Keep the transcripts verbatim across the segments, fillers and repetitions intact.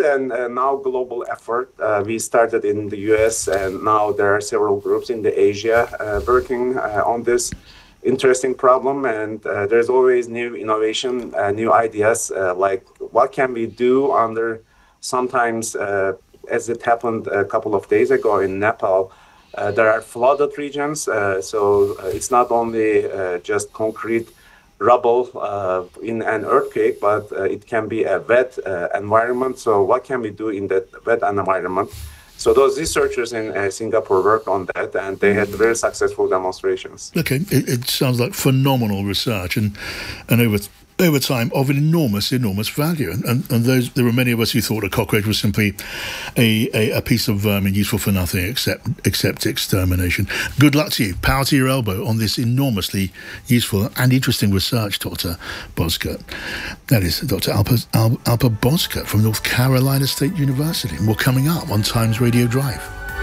an uh, now global effort. Uh, we started in the U S, and now there are several groups in the Asia uh, working uh, on this interesting problem. And uh, there's always new innovation, uh, new ideas, uh, like what can we do under sometimes, uh, as it happened a couple of days ago in Nepal, uh, there are flooded regions. Uh, so uh, it's not only uh, just concrete rubble uh, in an earthquake, but uh, it can be a wet uh, environment. So what can we do in that wet environment? So those researchers in uh, Singapore worked on that, and they had very successful demonstrations. Okay, it, it sounds like phenomenal research, and and over over time of an enormous, enormous value. And, and, and those there were many of us who thought a cockroach was simply a, a, a piece of vermin useful for nothing except except extermination. Good luck to you. Power to your elbow on this enormously useful and interesting research, Doctor Boskert. That is Doctor Alper, Al, Alper Boskert from North Carolina State University. More coming up on Times Radio Drive.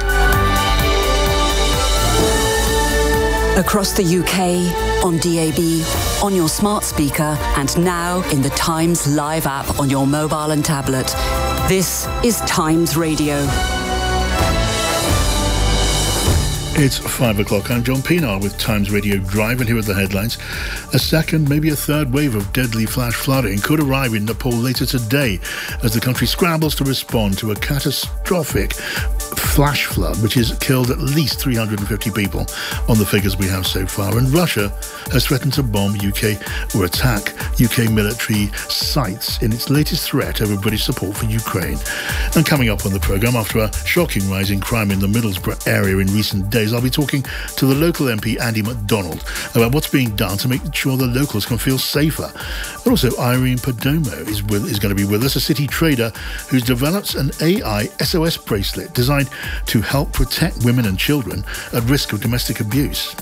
Across the U K, on D A B, on your smart speaker, and now in the Times Live app on your mobile and tablet. This is Times Radio. It's five o'clock. I'm John Pienaar with Times Radio Drive, and here are the headlines. A second, maybe a third wave of deadly flash flooding could arrive in Nepal later today as the country scrambles to respond to a catastrophic flash flood, which has killed at least three hundred fifty people on the figures we have so far. And Russia has threatened to bomb U K or attack U K military sites in its latest threat over British support for Ukraine. And coming up on the programme, after a shocking rise in crime in the Middlesbrough area in recent days, I'll be talking to the local M P Andy MacDonald about what's being done to make sure the locals can feel safer. But also Irene Perdomo is, with, is going to be with us, a city trader who's developed an A I S O S bracelet designed to help protect women and children at risk of domestic abuse.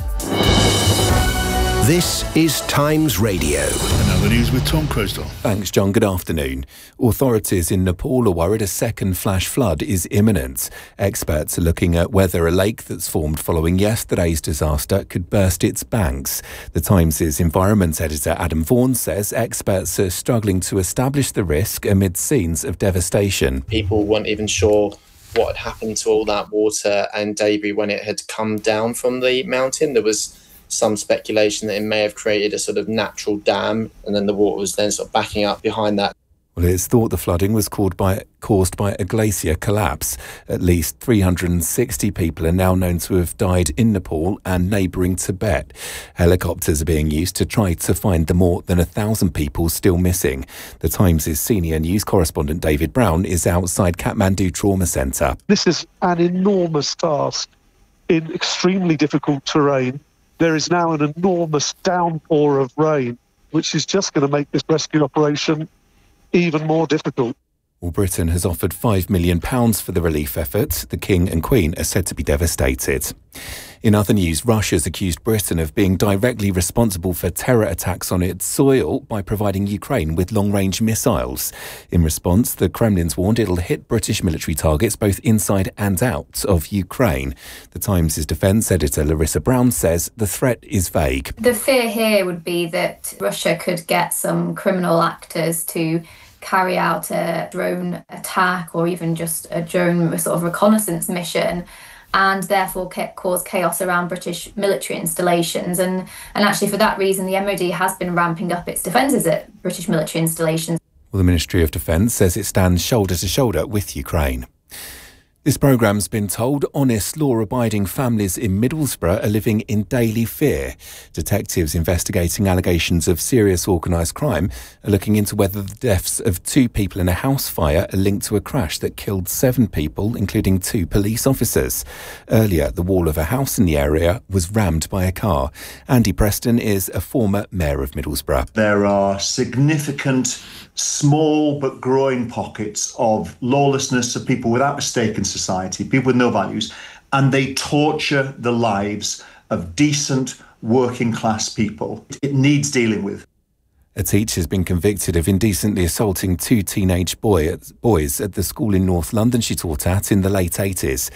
This is Times Radio. And now the news with Tom Crosdell. Thanks, John. Good afternoon. Authorities in Nepal are worried a second flash flood is imminent. Experts are looking at whether a lake that's formed following yesterday's disaster could burst its banks. The Times' environment editor Adam Vaughan says experts are struggling to establish the risk amid scenes of devastation. People weren't even sure what had happened to all that water and debris when it had come down from the mountain. There was some speculation that it may have created a sort of natural dam, and then the water was then sort of backing up behind that. Well, it's thought the flooding was caused by, caused by a glacier collapse. At least three hundred sixty people are now known to have died in Nepal and neighbouring Tibet. Helicopters are being used to try to find the more than a thousand people still missing. The Times' senior news correspondent David Brown is outside Kathmandu Trauma Centre. This is an enormous task in extremely difficult terrain. There is now an enormous downpour of rain, which is just going to make this rescue operation even more difficult. Well, Britain has offered five million pounds for the relief effort. The King and Queen are said to be devastated. In other news, Russia's accused Britain of being directly responsible for terror attacks on its soil by providing Ukraine with long-range missiles. In response, the Kremlin's warned it'll hit British military targets both inside and out of Ukraine. The Times' defence editor Larissa Brown says the threat is vague. The fear here would be that Russia could get some criminal actors to carry out a drone attack or even just a drone sort of reconnaissance mission, and therefore cause chaos around British military installations. And, and actually for that reason, the M O D has been ramping up its defences at British military installations. Well, the Ministry of Defence says it stands shoulder to shoulder with Ukraine. This programme's been told honest, law-abiding families in Middlesbrough are living in daily fear. Detectives investigating allegations of serious organised crime are looking into whether the deaths of two people in a house fire are linked to a crash that killed seven people, including two police officers. Earlier, the wall of a house in the area was rammed by a car. Andy Preston is a former mayor of Middlesbrough. There are significant, small but growing pockets of lawlessness of people without a stake in society, people with no values, and they torture the lives of decent working class people. It needs dealing with. A teacher has been convicted of indecently assaulting two teenage boy at, boys at the school in North London she taught at in the late eighties.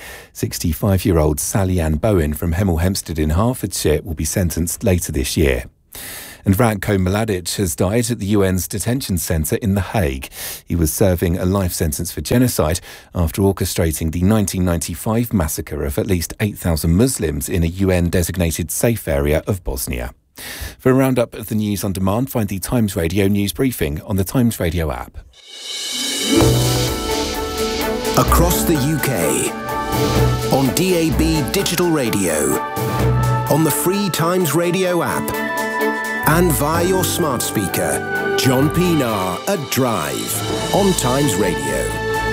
sixty-five-year-old Sally Ann Bowen from Hemel Hempstead in Hertfordshire will be sentenced later this year. And Ratko Mladic has died at the U N's detention centre in The Hague. He was serving a life sentence for genocide after orchestrating the nineteen ninety-five massacre of at least eight thousand Muslims in a U N-designated safe area of Bosnia. For a roundup of the news on demand, find the Times Radio news briefing on the Times Radio app. Across the U K, on D A B digital radio, on the free Times Radio app, and via your smart speaker, John Pienaar at Drive on Times Radio.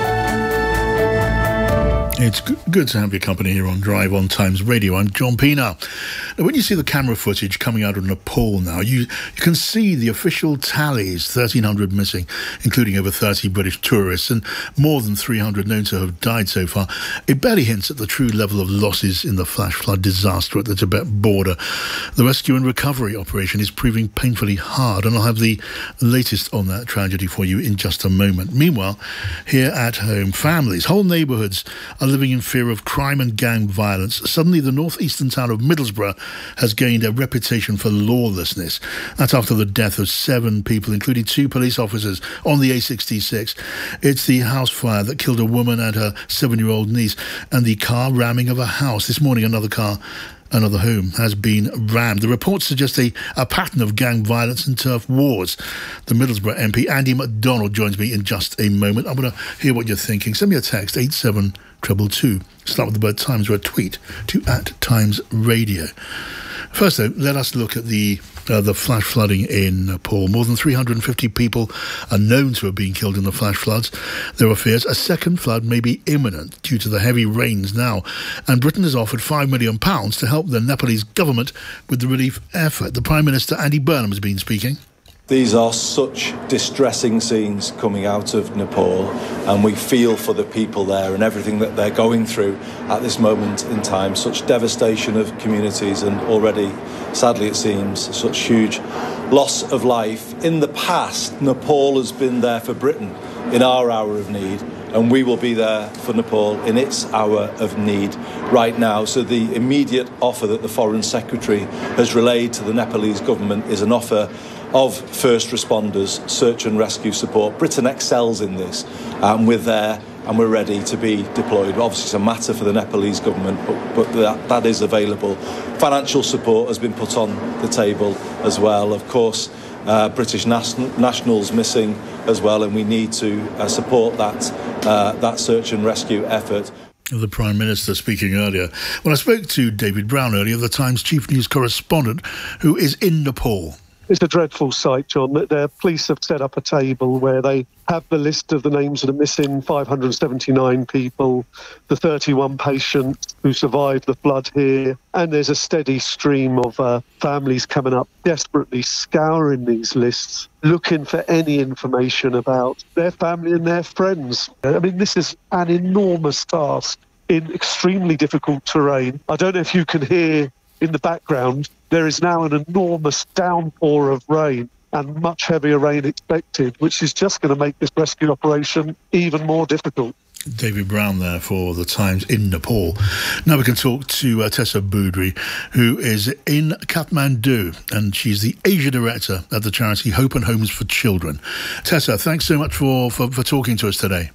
It's good to have your company here on Drive on Times Radio. I'm John Pienaar. Now, when you see the camera footage coming out of Nepal now, you, you can see the official tallies, thirteen hundred missing, including over thirty British tourists, and more than three hundred known to have died so far. It barely hints at the true level of losses in the flash flood disaster at the Tibet border. The rescue and recovery operation is proving painfully hard, and I'll have the latest on that tragedy for you in just a moment. Meanwhile, here at home, families, whole neighbourhoods are living in fear of crime and gang violence. Suddenly, the northeastern town of Middlesbrough has gained a reputation for lawlessness. That's after the death of seven people, including two police officers, on the A sixty-six. It's the house fire that killed a woman and her seven-year-old niece, and the car ramming of a house. This morning, another car Another home has been rammed. The reports suggest a, a pattern of gang violence and turf wars. The Middlesbrough M P, Andy MacDonald, joins me in just a moment. I'm going to hear what you're thinking. Send me a text, eight seven two two two. Start with the word Times or a tweet to at Times Radio. First, though, let us look at the uh, the flash flooding in Nepal. More than three hundred fifty people are known to have been killed in the flash floods. There are fears a second flood may be imminent due to the heavy rains now. And Britain has offered five million pounds to help the Nepalese government with the relief effort. The Prime Minister, Andy Burnham, has been speaking. These are such distressing scenes coming out of Nepal, and we feel for the people there and everything that they're going through at this moment in time. Such devastation of communities, and already, sadly it seems, such huge loss of life. In the past, Nepal has been there for Britain in our hour of need, and we will be there for Nepal in its hour of need right now. So the immediate offer that the Foreign Secretary has relayed to the Nepalese government is an offer of first responders, search and rescue support. Britain excels in this, and we're there and we're ready to be deployed. Obviously, it's a matter for the Nepalese government, but, but that, that is available. Financial support has been put on the table as well. Of course, uh, British national, nationals missing as well, and we need to uh, support that, uh, that search and rescue effort. The Prime Minister speaking earlier. When I spoke to David Brown earlier, the Times chief news correspondent, who is in Nepal. It's a dreadful sight, John. The police have set up a table where they have the list of the names of the missing five hundred seventy-nine people, the thirty-one patients who survived the flood here, and there's a steady stream of uh, families coming up, desperately scouring these lists, looking for any information about their family and their friends. I mean, this is an enormous task in extremely difficult terrain. I don't know if you can hear in the background, there is now an enormous downpour of rain and much heavier rain expected, which is just going to make this rescue operation even more difficult. David Brown there for the Times in Nepal. Now we can talk to uh, Tessa Boudry, who is in Kathmandu, and she's the Asia Director at the charity Hope and Homes for Children. Tessa, thanks so much for, for, for talking to us today.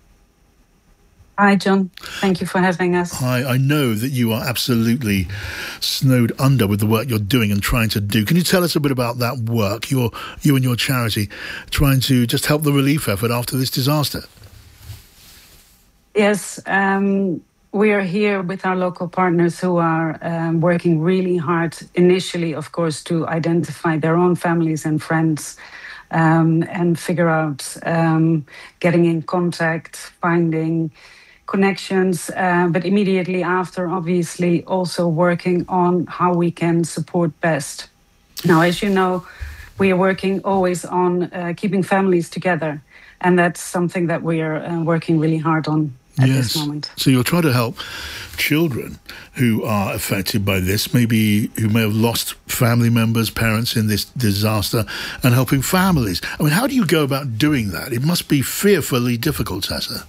Hi, John. Thank you for having us. Hi. I know that you are absolutely snowed under with the work you're doing and trying to do. Can you tell us a bit about that work, your, you and your charity, trying to just help the relief effort after this disaster? Yes, um, we are here with our local partners who are um, working really hard, initially, of course, to identify their own families and friends um, and figure out um, getting in contact, finding connections, uh, but immediately after, obviously, also working on how we can support best. Now, as you know, we are working always on uh, keeping families together, and that's something that we are uh, working really hard on at yes. this moment. So you're trying to help children who are affected by this, maybe who may have lost family members, parents in this disaster, and helping families. I mean, how do you go about doing that? It must be fearfully difficult, Tessa.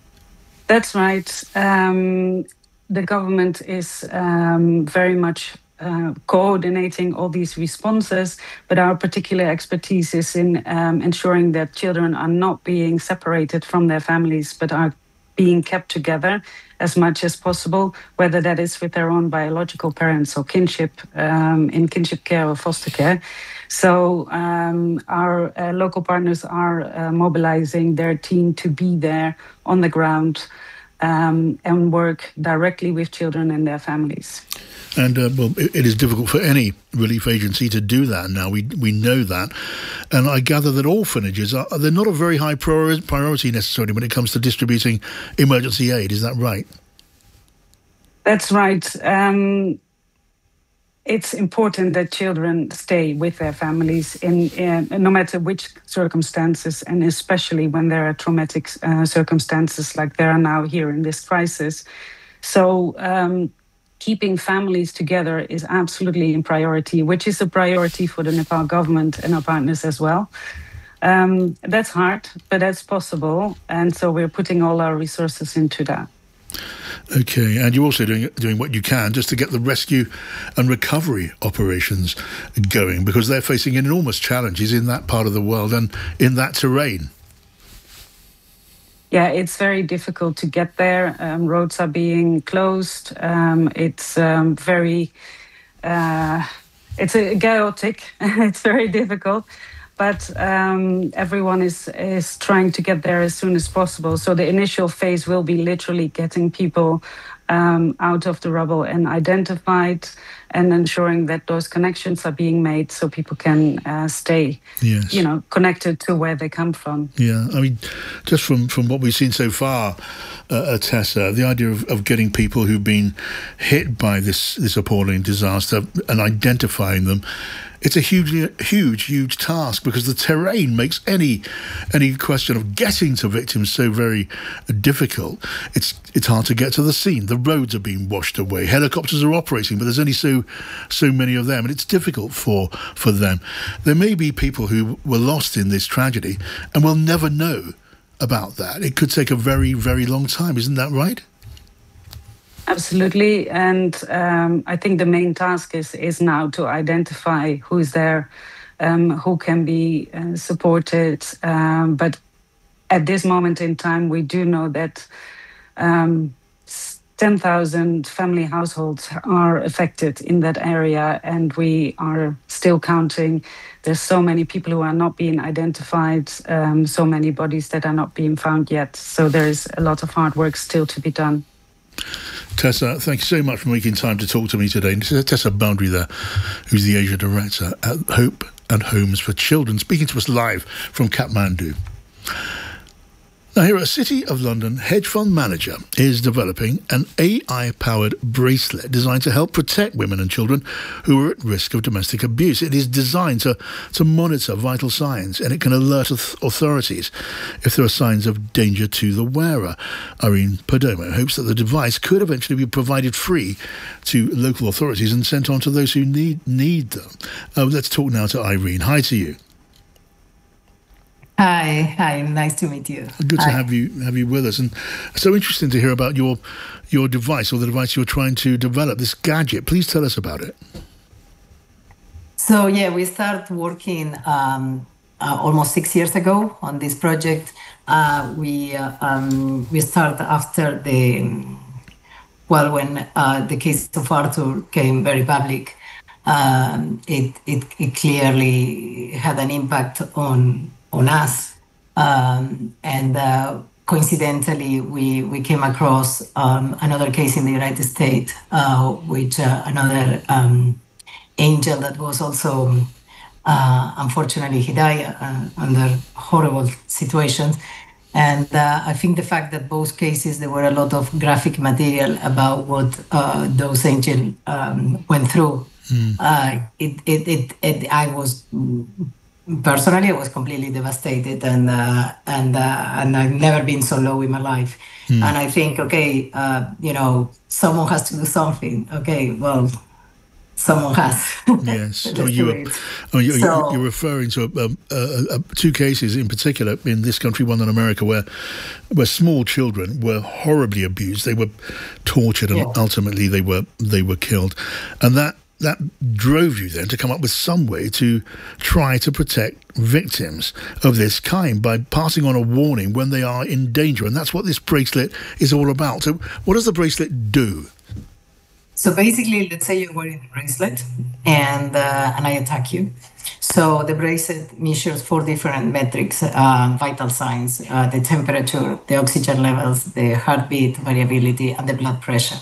That's right. Um, the government is um, very much uh, coordinating all these responses, but our particular expertise is in um, ensuring that children are not being separated from their families, but are being kept together as much as possible, whether that is with their own biological parents or kinship, um, in kinship care or foster care. So um, our uh, local partners are uh, mobilizing their team to be there on the ground um, and work directly with children and their families. And, uh, well, it, it is difficult for any relief agency to do that now. We we know that. And I gather that orphanages, are they're not a very high priori- priority necessarily when it comes to distributing emergency aid. Is that right? That's right. Um, it's important that children stay with their families in, in no matter which circumstances, and especially when there are traumatic uh, circumstances like there are now here in this crisis. So um, keeping families together is absolutely in priority, which is a priority for the Nepal government and our partners as well. Um, that's hard, but that's possible. And so we're putting all our resources into that. Okay, and you're also doing doing what you can just to get the rescue and recovery operations going, because they're facing enormous challenges in that part of the world and in that terrain. Yeah, it's very difficult to get there. Um, roads are being closed. Um, it's um, very, uh, it's a chaotic. It's very difficult. But um, everyone is, is trying to get there as soon as possible. So the initial phase will be literally getting people um, out of the rubble and identified, and ensuring that those connections are being made so people can uh, stay, yes. you know, connected to where they come from. Yeah, I mean, just from, from what we've seen so far, uh, Tessa, the idea of, of getting people who've been hit by this, this appalling disaster and identifying them, it's a hugely, huge, huge task, because the terrain makes any any question of getting to victims so very difficult. It's it's hard to get to the scene. The roads are being washed away. Helicopters are operating, but there's only so so many of them, and it's difficult for for them. There may be people who were lost in this tragedy and will never know about that. It could take a very, very long time. Isn't that right? Absolutely, and um, I think the main task is is now to identify who's there, um, who can be uh, supported. Um, but at this moment in time, we do know that um, ten thousand family households are affected in that area, and we are still counting. There's so many people who are not being identified, um, so many bodies that are not being found yet. So there is a lot of hard work still to be done. Tessa, thank you so much for making time to talk to me today. Tessa Boundary there, who's the Asia Director at Hope and Homes for Children, speaking to us live from Kathmandu. Now, here at City of London, hedge fund manager is developing an A I-powered bracelet designed to help protect women and children who are at risk of domestic abuse. It is designed to, to monitor vital signs, and it can alert authorities if there are signs of danger to the wearer. Irene Perdomo hopes that the device could eventually be provided free to local authorities and sent on to those who need, need them. Uh, let's talk now to Irene. Hi to you. Hi, hi, nice to meet you. Good hi. to have you have you with us, and so interesting to hear about your your device, or the device you're trying to develop, this gadget. Please tell us about it. So yeah, we started working um, uh, almost six years ago on this project. Uh, we uh, um, we started after the well when uh, the case of Arthur came very public. Um, it, it it clearly had an impact on. on us, um, and uh, coincidentally, we, we came across um, another case in the United States, uh, which uh, another um, angel that was also, uh, unfortunately, he died uh, under horrible situations. And uh, I think the fact that both cases, there were a lot of graphic material about what uh, those angels um, went through. Mm. Uh, it, it, it, it, I was... Personally, I was completely devastated, and uh, and uh, and I've never been so low in my life. Mm. And I think, okay, uh, you know, someone has to do something. Okay, well, someone has. Yes. oh, you were, oh, you, so, you're referring to um, uh, uh, two cases in particular in this country, one in America, where where small children were horribly abused. They were tortured, and yeah. ultimately they were they were killed, and that. that drove you then to come up with some way to try to protect victims of this kind by passing on a warning when they are in danger. And that's what this bracelet is all about. So what does the bracelet do? So basically, let's say you're wearing a bracelet and uh, and I attack you. So the bracelet measures four different metrics, uh, vital signs, uh, the temperature, the oxygen levels, the heartbeat variability, and the blood pressure.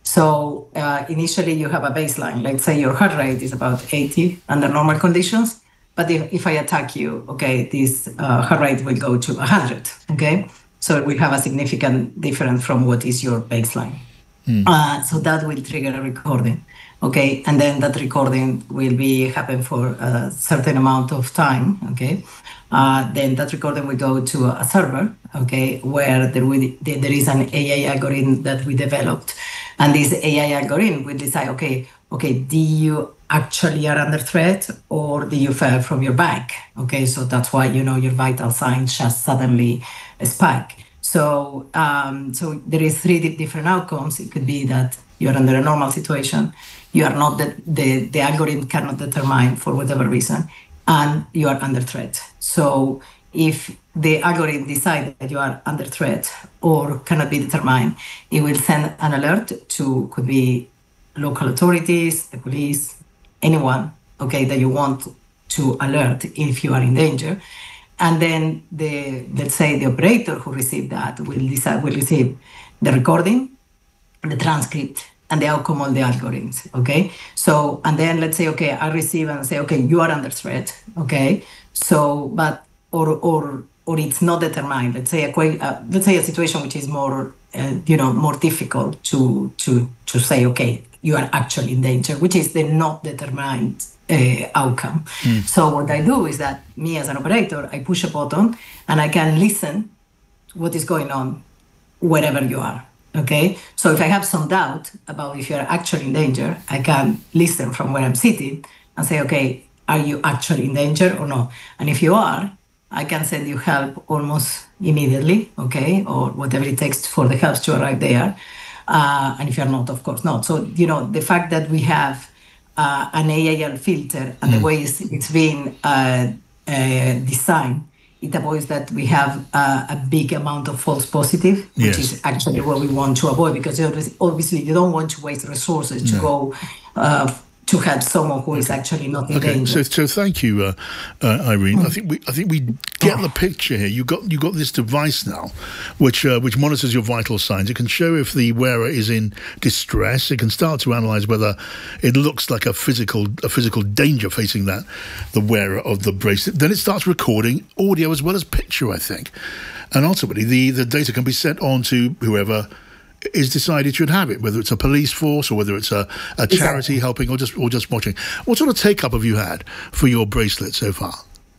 So uh, initially you have a baseline. Let's say your heart rate is about eighty under normal conditions. But if, if I attack you, okay, this uh, heart rate will go to one hundred, okay? So we have a significant difference from what is your baseline. Mm. Uh, so that will trigger a recording, okay? And then that recording will be happen for a certain amount of time, okay? Uh, then that recording will go to a server, okay, where there, will, there is an A I algorithm that we developed. And this A I algorithm will decide, okay, okay, do you actually are under threat or do you fall from your back? Okay, so that's why, you know, your vital signs just suddenly spike. So, um, so there is three different outcomes. It could be that you're under a normal situation, you are not, the, the, the algorithm cannot determine for whatever reason, and you are under threat. So if the algorithm decides that you are under threat or cannot be determined, it will send an alert to, could be local authorities, the police, anyone, okay, that you want to alert if you are in danger. And then the, let's say the operator who received that will decide, will receive the recording, the transcript, and the outcome of the algorithms, okay? So, and then let's say, okay, I receive and say, okay, you are under threat, okay? So, but, or, or, or it's not determined. Let's say a, uh, let's say a situation which is more, uh, you know, more difficult to, to, to say, okay, you are actually in danger, which is the not determined uh, outcome. Mm. So what I do is that me as an operator, I push a button and I can listen to what is going on wherever you are. Okay, so if I have some doubt about if you're actually in danger, I can listen from where I'm sitting and say, okay, are you actually in danger or no? And if you are, I can send you help almost immediately, okay, or whatever it takes for the help to arrive there. Uh, and if you're not, of course not. So, you know, the fact that we have uh, an A I filter and mm. the way it's, it's being uh, uh, designed, it avoids that we have uh, a big amount of false positive, which yes. is actually what we want to avoid, because obviously you don't want to waste resources to no. go uh, to help someone who is actually not in okay, danger. So, so thank you, uh, uh, Irene. Mm. I think we, I think we get oh. the picture here. You got, you got this device now, which, uh, which monitors your vital signs. It can show if the wearer is in distress. It can start to analyse whether it looks like a physical, a physical danger facing that, the wearer of the bracelet. Then it starts recording audio as well as picture, I think, and ultimately the, the data can be sent on to whoever is decided should have it, whether it's a police force or whether it's a, a charity exactly. helping or just or just watching. What sort of take-up have you had for your bracelet so far?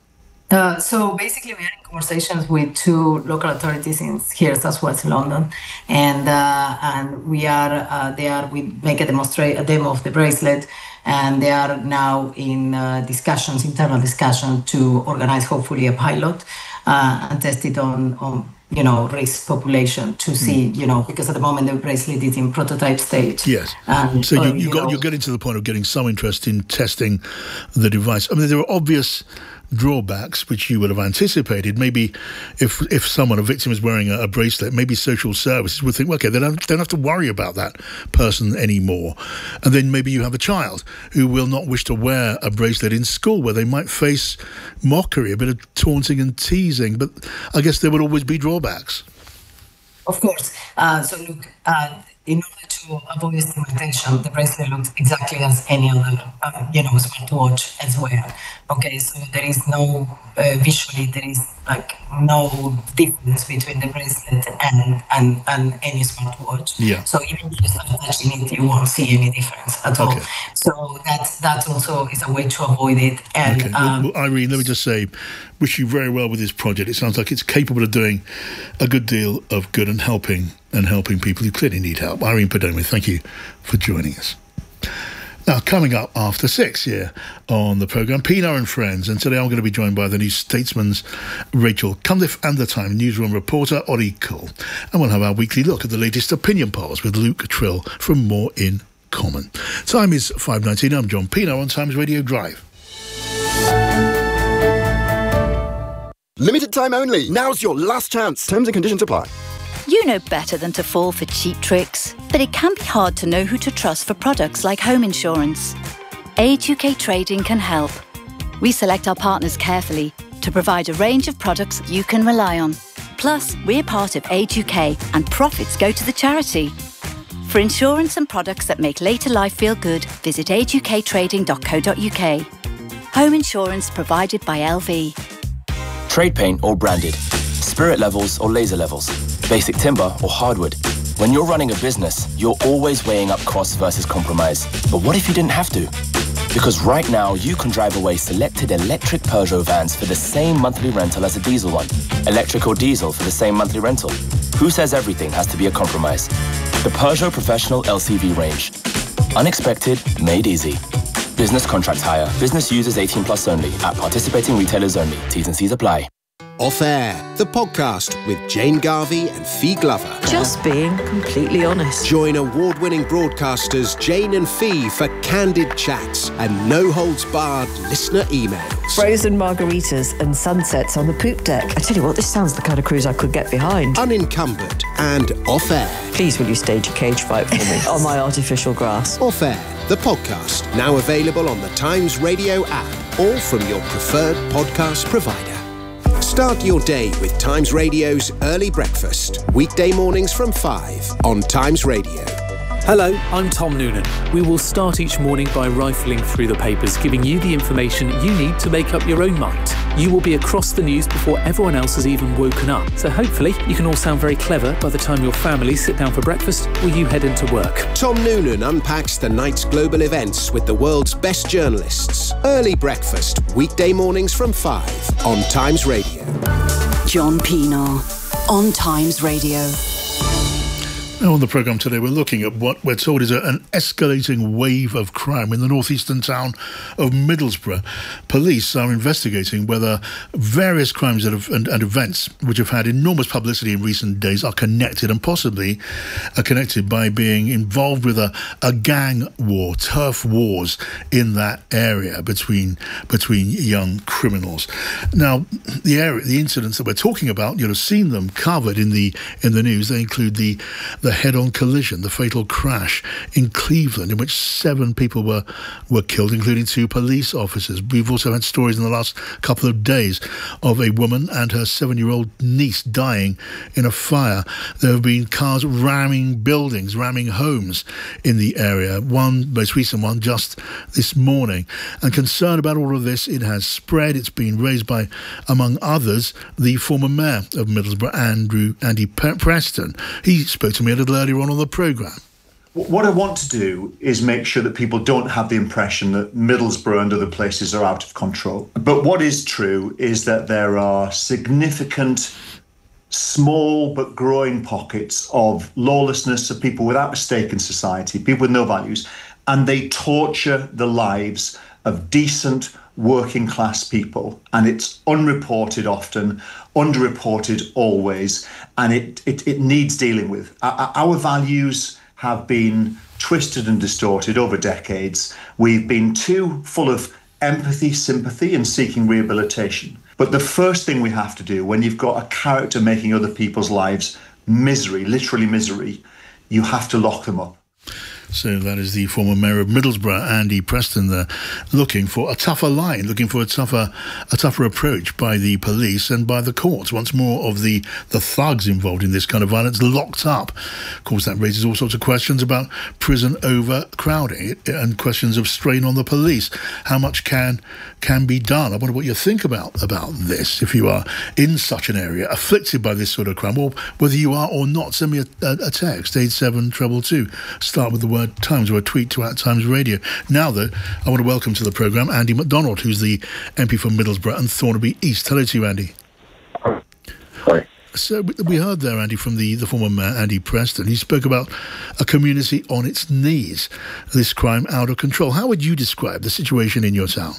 Uh, so basically we are in conversations with two local authorities in here as well as London, and uh, and we are uh, they are we make a demonstrate a demo of the bracelet, and they are now in uh, discussions, internal discussion to organize hopefully a pilot uh, and test it on on. you know, risk population to see, mm. you know, because at the moment the bracelet is in prototype stage. Yes. And, so you, uh, you, you got, know, you're getting to the point of getting some interest in testing the device. I mean, there are obvious drawbacks which you would have anticipated. Maybe if if someone, a victim, is wearing a, a bracelet, maybe social services would think, well, okay, they don't, don't have to worry about that person anymore. And then maybe you have a child who will not wish to wear a bracelet in school, where they might face mockery, a bit of taunting and teasing. But I guess there would always be drawbacks. Of course. Uh, so look, uh, in order to avoid stigmatization, the bracelet looks exactly as any other, uh, you know, smartwatch as well. Okay, so there is no, uh, visually, there is like no difference between the bracelet and and, and any smartwatch. Yeah. So even if you start touching it, you won't see any difference at all. Okay. So that's that also is a way to avoid it. And okay. um, well, well, Irene, let me just say, wish you very well with this project. It sounds like it's capable of doing a good deal of good and helping and helping people who clearly need help. Irene Perdomo, thank you for joining us. Now, coming up after six here on the programme, Pinar and Friends, and today I'm going to be joined by the New Statesman's Rachel Cunliffe and the Time newsroom reporter Ori Cole. And we'll have our weekly look at the latest opinion polls with Luke Trill from More In common. Time is five nineteen. I'm John Pino on Times Radio Drive. Limited time only. Now's your last chance. Terms and conditions apply. You know better than to fall for cheap tricks, but it can be hard to know who to trust for products like home insurance. Age U K Trading can help. We select our partners carefully to provide a range of products you can rely on. Plus, we're part of Age U K and profits go to the charity. For insurance and products that make later life feel good, visit age u k trading dot co dot u k. Home insurance provided by L V. Trade paint or branded, spirit levels or laser levels, basic timber or hardwood. When you're running a business, you're always weighing up costs versus compromise. But what if you didn't have to? Because right now, you can drive away selected electric Peugeot vans for the same monthly rental as a diesel one. Electric or diesel for the same monthly rental. Who says everything has to be a compromise? The Peugeot Professional L C V range. Unexpected, made easy. Business contract hire. Business users eighteen plus only. At participating retailers only. T's and C's apply. Off Air, the podcast with Jane Garvey and Fee Glover. Just being completely honest. Join award-winning broadcasters Jane and Fee for candid chats and no-holds-barred listener emails. Frozen margaritas and sunsets on the poop deck. I tell you what, this sounds the kind of cruise I could get behind. Unencumbered and Off Air. Please will you stage a cage fight for me on my artificial grass. Off Air, the podcast, now available on the Times Radio app or from your preferred podcast provider. Start your day with Times Radio's Early Breakfast, weekday mornings from five on Times Radio. Hello, I'm Tom Noonan. We will start each morning by rifling through the papers, giving you the information you need to make up your own mind. You will be across the news before everyone else has even woken up. So hopefully you can all sound very clever by the time your families sit down for breakfast or you head into work. Tom Noonan unpacks the night's global events with the world's best journalists. Early Breakfast, weekday mornings from five on Times Radio. John Pienaar on Times Radio. Now on the programme today, we're looking at what we're told is a, an escalating wave of crime in the northeastern town of Middlesbrough. Police are investigating whether various crimes that have, and, and events which have had enormous publicity in recent days are connected and possibly are connected by being involved with a, a gang war, turf wars in that area between between young criminals. Now, the area, the incidents that we're talking about, you'll have seen them covered in the in the news. They include the the head-on collision, the fatal crash in Cleveland, in which seven people were were killed, including two police officers. We've also had stories in the last couple of days of a woman and her seven-year-old niece dying in a fire. There have been cars ramming buildings, ramming homes in the area. One, most recent one, just this morning. And concern about all of this, it has spread. It's been raised by, among others, the former mayor of Middlesbrough, Andrew Andy Preston. He spoke to me a little earlier on on the programme. What I want to do is make sure that people don't have the impression that Middlesbrough and other places are out of control. But what is true is that there are significant, small but growing pockets of lawlessness, of people without a stake in society, people with no values, and they torture the lives of decent, working class people, and it's unreported often, underreported always, and it it, it needs dealing with. Our, our values have been twisted and distorted over decades. We've been too full of empathy, sympathy, and seeking rehabilitation. But the first thing we have to do when you've got a character making other people's lives misery, literally misery, you have to lock them up. So that is the former mayor of Middlesbrough, Andy Preston, there, looking for a tougher line, looking for a tougher a tougher approach by the police and by the courts. Once more of the, the thugs involved in this kind of violence locked up. Of course, that raises all sorts of questions about prison overcrowding and questions of strain on the police. How much can can be done? I wonder what you think about, about this, if you are in such an area, afflicted by this sort of crime, or whether you are or not. Send me a, a, a text, eight seven two two two. Start with the word Times or a tweet to at Times Radio. Now, though, I want to welcome to the programme Andy MacDonald, who's the M P for Middlesbrough and Thornaby East. Hello to you, Andy. Hi. So we heard there, Andy, from the, the former mayor, Andy Preston. He spoke about a community on its knees, this crime out of control. How would you describe the situation in your town?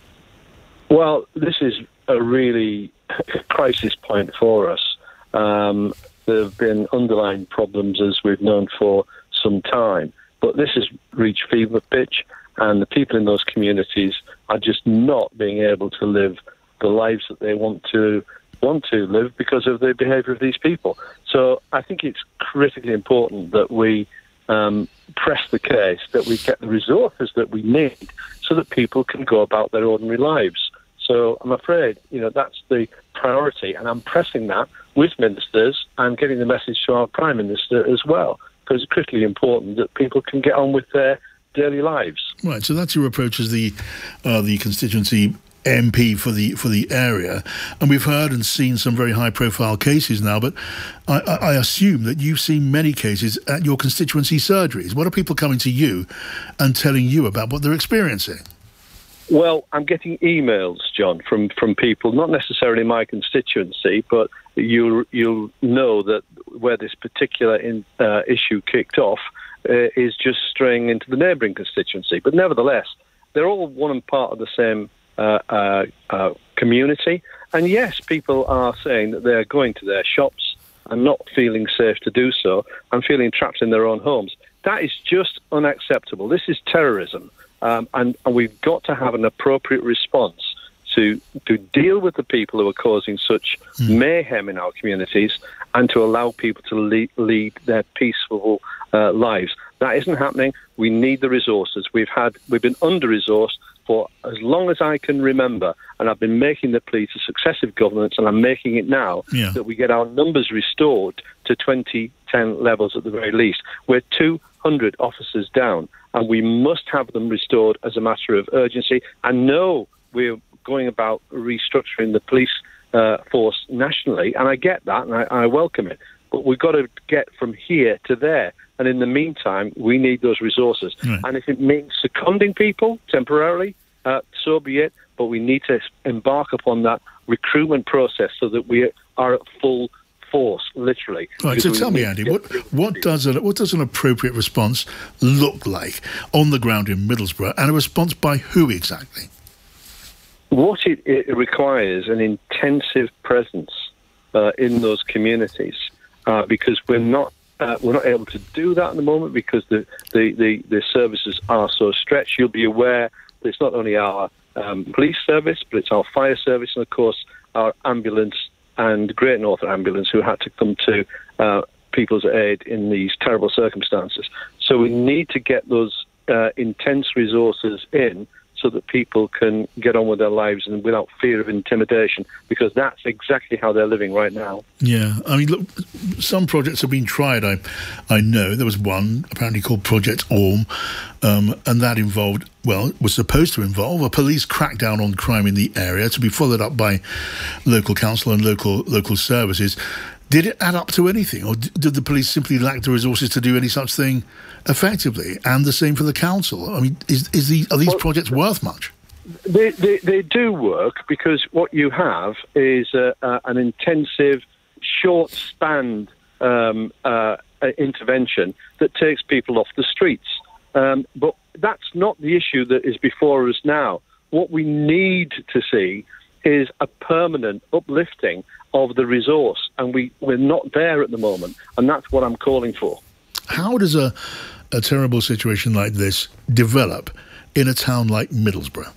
Well, this is a really crisis point for us. Um, there have been underlying problems, as we've known for some time. But this has reached fever pitch, and the people in those communities are just not being able to live the lives that they want to want to live because of the behaviour of these people. So I think it's critically important that we um, press the case, that we get the resources that we need so that people can go about their ordinary lives. So I'm afraid, you know, that's the priority, and I'm pressing that with ministers and getting the message to our Prime Minister as well, because it's critically important that people can get on with their daily lives. Right, so that's your approach as the uh, the constituency M P for the for the area, and we've heard and seen some very high-profile cases now. But I, I assume that you've seen many cases at your constituency surgeries. What are people coming to you and telling you about what they're experiencing? Well, I'm getting emails, John, from, from people, not necessarily my constituency, but you'll you'll know that where this particular in, uh, issue kicked off uh, is just straying into the neighbouring constituency. But nevertheless, they're all one and part of the same Uh, uh, uh, community, and yes, people are saying that they're going to their shops and not feeling safe to do so and feeling trapped in their own homes. That is just unacceptable. This is terrorism, um, and, and we've got to have an appropriate response to to deal with the people who are causing such mm. mayhem in our communities and to allow people to lead, lead their peaceful uh, lives. That isn't happening. We need the resources. We've had we've been under-resourced for as long as I can remember, and I've been making the plea to successive governments, and I'm making it now, yeah. that we get our numbers restored to twenty ten levels at the very least. We're two hundred officers down, and we must have them restored as a matter of urgency. And no, we're going about restructuring the police uh, force nationally, and I get that, and I, I welcome it. But we've got to get from here to there. And in the meantime, we need those resources. Right. And if it means seconding people temporarily, uh, so be it. But we need to embark upon that recruitment process so that we are at full force, literally. Right. So tell me, Andy, what what does an what does an appropriate response look like on the ground in Middlesbrough, and a response by who exactly? What it, it requires an intensive presence uh, in those communities, uh, because we're not. Uh, we're not able to do that at the moment because the, the, the, the services are so stretched. You'll be aware that it's not only our um, police service, but it's our fire service and, of course, our ambulance and Great Northern Ambulance who had to come to uh, people's aid in these terrible circumstances. So we need to get those uh, intense resources in so that people can get on with their lives and without fear of intimidation, because that's exactly how they're living right now. Yeah, I mean, look, some projects have been tried. I, I know there was one apparently called Project Orm, um, and that involved, well, was supposed to involve a police crackdown on crime in the area to be followed up by local council and local local services. Did it add up to anything, or did the police simply lack the resources to do any such thing effectively? And the same for the council. I mean, is, is the, are these well, projects worth much? They, they, they do work, because what you have is uh, uh, an intensive, short-spanned um, uh, intervention that takes people off the streets. Um, but that's not the issue that is before us now. What we need to see is a permanent uplifting of the resource, and we, we're not there at the moment, and that's what I'm calling for. How does a, a terrible situation like this develop in a town like Middlesbrough?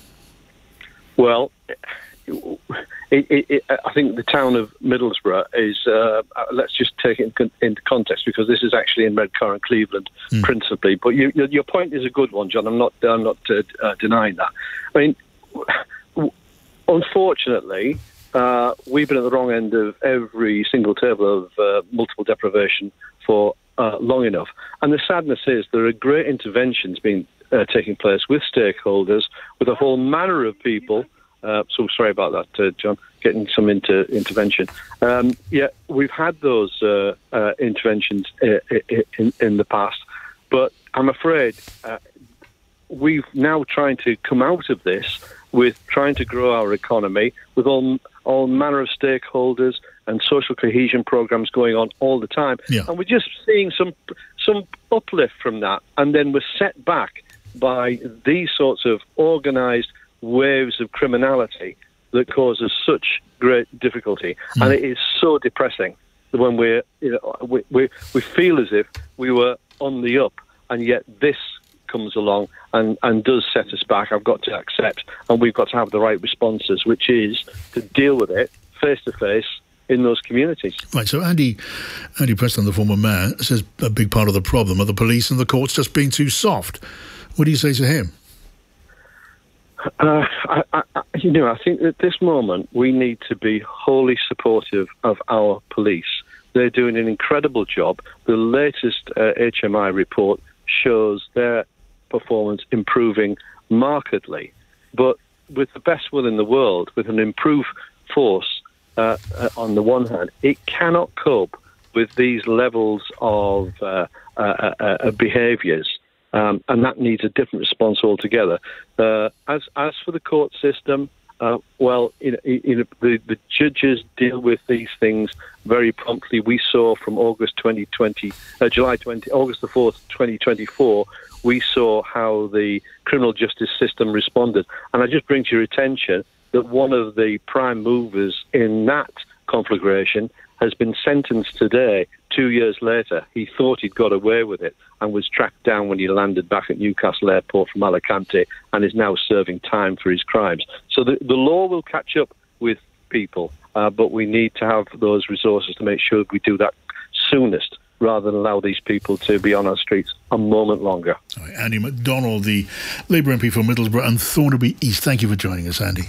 Well, it, it, it, I think the town of Middlesbrough is, uh, let's just take it in, into context, because this is actually in Redcar and Cleveland mm. principally. But you, your point is a good one, John. I'm not, I'm not uh, uh, denying that. I mean, unfortunately, Uh, we've been at the wrong end of every single table of uh, multiple deprivation for uh, long enough. And the sadness is there are great interventions being uh, taking place with stakeholders, with a whole manner of people. Uh, so sorry about that, uh, John, getting some into intervention. Um, yeah, we've had those uh, uh, interventions uh, in, in the past, but I'm afraid uh, we've now trying to come out of this with trying to grow our economy, with all all manner of stakeholders and social cohesion programs going on all the time. Yeah. And we're just seeing some some uplift from that, and then we're set back by these sorts of organised waves of criminality that causes such great difficulty. Mm. And it is so depressing when we're, you know, we, we, we feel as if we were on the up and yet this comes along and, and does set us back. I've got to accept, and we've got to have the right responses, which is to deal with it face-to-face in those communities. Right, so Andy Andy Preston, the former mayor, says a big part of the problem are the police and the courts just being too soft. What do you say to him? Uh, I, I, you know, I think at this moment we need to be wholly supportive of our police. They're doing an incredible job. The latest uh, H M I report shows their performance improving markedly. But with the best will in the world, with an improved force uh, uh, on the one hand, it cannot cope with these levels of uh, uh, uh, uh, behaviours. Um, and that needs a different response altogether. Uh, as as for the court system, uh, well, in, in, the, the judges deal with these things very promptly. We saw from August twenty twenty, uh, July twenty, August the fourth, twenty twenty-four, we saw how the criminal justice system responded. And I just bring to your attention that one of the prime movers in that conflagration has been sentenced today, two years later. He thought he'd got away with it and was tracked down when he landed back at Newcastle Airport from Alicante and is now serving time for his crimes. So the, the law will catch up with people, uh, but we need to have those resources to make sure we do that soonest, rather than allow these people to be on our streets a moment longer. Right, Andy McDonald, the Labour M P for Middlesbrough and Thornaby East. Thank you for joining us, Andy.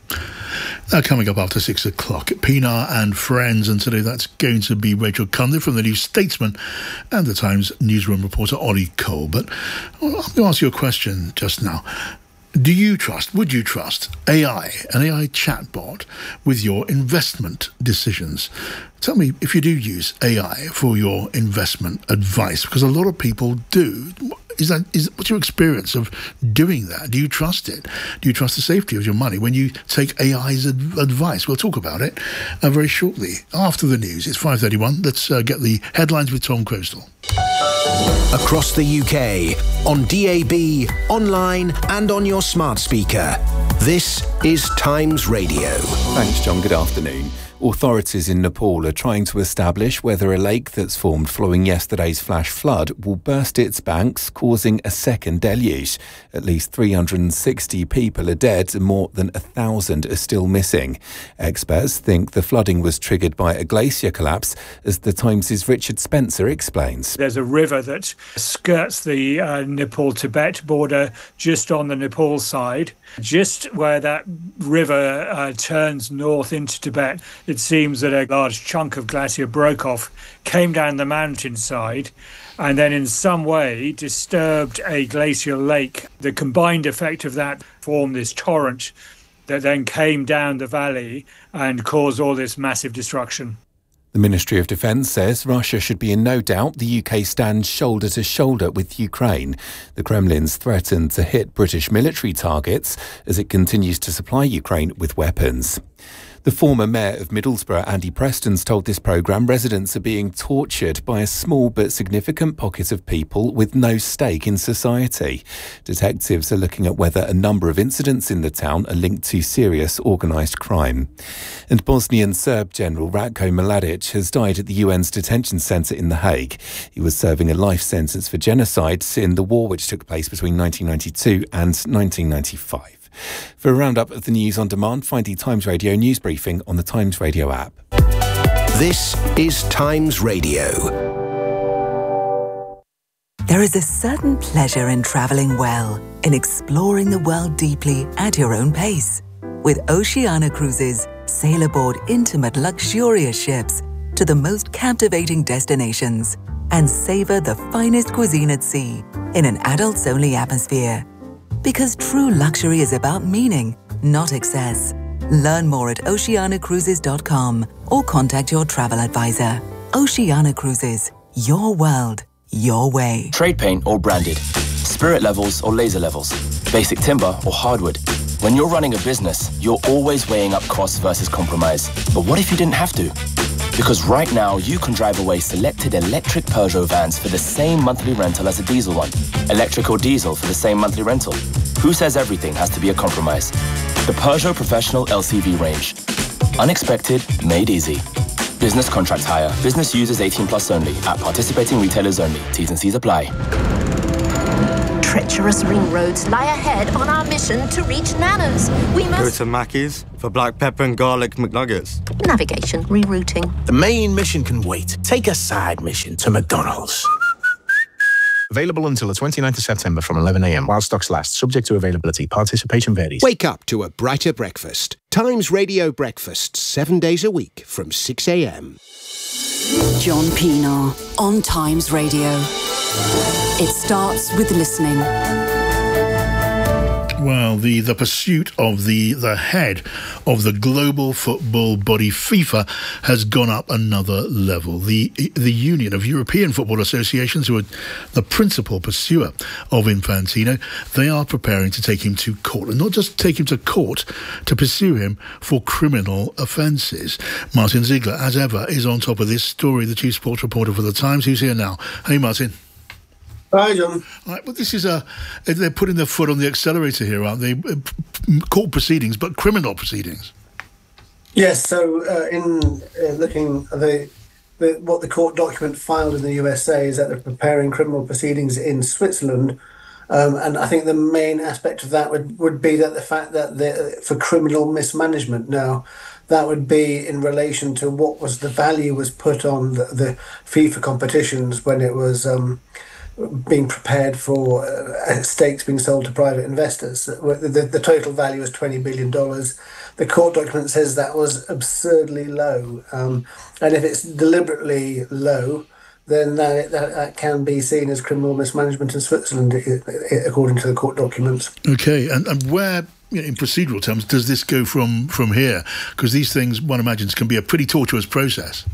Now, coming up after six o'clock, Pinar and Friends, and today that's going to be Rachel Cunliffe from the New Statesman and the Times newsroom reporter Ollie Cole. But I'm going to ask you a question just now. Do you trust, would you trust A I, an A I chatbot, with your investment decisions? Tell me if you do use A I for your investment advice, because a lot of people do. Is that is what's your experience of doing that? Do you trust it? Do you trust the safety of your money when you take A I's ad- advice? We'll talk about it uh, very shortly after the news. It's five thirty-one. Let's uh, get the headlines with Tom Crostal. Across the U K, on D A B, online and on your smart speaker. This is Times Radio. Thanks, John. Good afternoon. Authorities in Nepal are trying to establish whether a lake that's formed following yesterday's flash flood will burst its banks, causing a second deluge. At least three hundred sixty people are dead and more than one thousand are still missing. Experts think the flooding was triggered by a glacier collapse, as the Times' Richard Spencer explains. There's a river that skirts the uh, Nepal-Tibet border just on the Nepal side. Just where that river uh, turns north into Tibet, it seems that a large chunk of glacier broke off, came down the mountainside, and then in some way disturbed a glacial lake. The combined effect of that formed this torrent that then came down the valley and caused all this massive destruction. The Ministry of Defence says Russia should be in no doubt the U K stands shoulder to shoulder with Ukraine. The Kremlin's threatened to hit British military targets as it continues to supply Ukraine with weapons. The former mayor of Middlesbrough, Andy Preston's told this programme residents are being tortured by a small but significant pocket of people with no stake in society. Detectives are looking at whether a number of incidents in the town are linked to serious organised crime. And Bosnian Serb General Ratko Mladic has died at the U N's detention centre in The Hague. He was serving a life sentence for genocide in the war which took place between nineteen ninety-two and nineteen ninety-five. For a roundup of the news on demand, find the Times Radio news briefing on the Times Radio app. This is Times Radio. There is a certain pleasure in travelling well, in exploring the world deeply at your own pace. With Oceania Cruises, sail aboard intimate, luxurious ships to the most captivating destinations and savour the finest cuisine at sea in an adults-only atmosphere. Because true luxury is about meaning, not excess. Learn more at oceania cruises dot com or contact your travel advisor. Oceania Cruises, your world, your way. Trade paint or branded, spirit levels or laser levels, basic timber or hardwood. When you're running a business, you're always weighing up costs versus compromise. But what if you didn't have to? Because right now, you can drive away selected electric Peugeot vans for the same monthly rental as a diesel one. Electric or diesel for the same monthly rental. Who says everything has to be a compromise? The Peugeot Professional L C V range. Unexpected, made easy. Business contract hire. Business users eighteen plus only. At participating retailers only. T's and C's apply. treacherous ring roads lie ahead on our mission to reach Nana's. We Go must... to Mackey's for black pepper and garlic McNuggets. Navigation, rerouting. The main mission can wait. Take a side mission to McDonald's. Available until the twenty-ninth of September from eleven a m while stocks last, subject to availability. Participation varies. Wake up to a brighter breakfast. Times Radio Breakfast, seven days a week from six a m. John Pienaar on Times Radio. It starts with listening. Well, the, the pursuit of the, the head of the global football body FIFA has gone up another level. The the Union of European Football Associations, who are the principal pursuer of Infantino, they are preparing to take him to court. And not just take him to court, to pursue him for criminal offences. Martin Ziegler, as ever, is on top of this story, the chief sports reporter for The Times, who's here now. Hey, Martin. Hi, John. Right, well, this is a... They're putting their foot on the accelerator here, aren't they? Court proceedings, but criminal proceedings. Yes, so uh, in uh, looking at the, the, what the court document filed in the U S A is that they're preparing criminal proceedings in Switzerland. Um, and I think the main aspect of that would, would be that the fact that the, for criminal mismanagement. Now, that would be in relation to what was the value was put on the, the FIFA competitions when it was... Um, being prepared for uh, stakes being sold to private investors. The, the, the total value is twenty billion dollars. The court document says that was absurdly low. Um, and if it's deliberately low, then that, that, that can be seen as criminal mismanagement in Switzerland, according to the court documents. OK, and, and where... in procedural terms, does this go from, from here? Because these things, one imagines, can be a pretty tortuous process.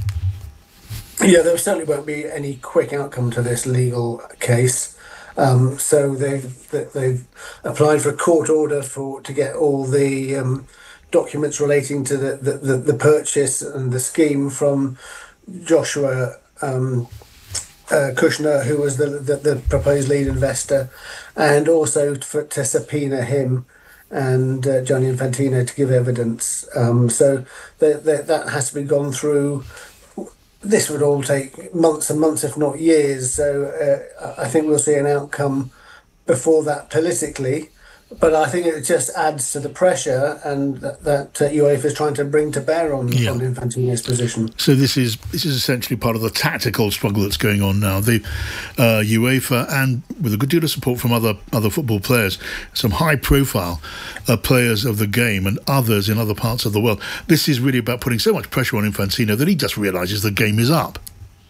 Yeah, there certainly won't be any quick outcome to this legal case. Um, so they've they've applied for a court order for to get all the um, documents relating to the, the, the, the purchase and the scheme from Joshua um, uh, Kushner, who was the, the, the proposed lead investor, and also for, to subpoena him and uh, Gianni Infantino to give evidence. Um, so the, the, that has to be gone through. This would all take months and months, if not years. So uh, I think we'll see an outcome before that politically. But I think it just adds to the pressure and that, that uh, UEFA is trying to bring to bear on, yeah. on Infantino's position. So this is this is essentially part of the tactical struggle that's going on now. The uh, UEFA, and with a good deal of support from other other football players, some high-profile uh, players of the game and others in other parts of the world. This is really about putting so much pressure on Infantino that he just realises the game is up.